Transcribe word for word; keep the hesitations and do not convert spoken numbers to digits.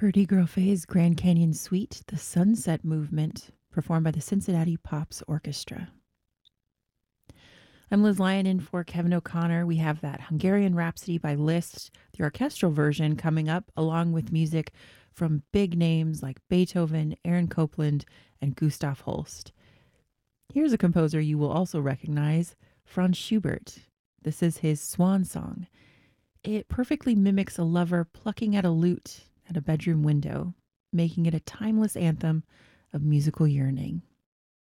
Ferdy Groffe's Grand Canyon Suite, The Sunset Movement, performed by the Cincinnati Pops Orchestra. I'm Liz Lyon in for Kevin O'Connor. We have that Hungarian Rhapsody by Liszt, the orchestral version coming up, along with music from big names like Beethoven, Aaron Copland, and Gustav Holst. Here's a composer you will also recognize, Franz Schubert. This is his Swan Song. It perfectly mimics a lover plucking at a lute at a bedroom window, making it a timeless anthem of musical yearning.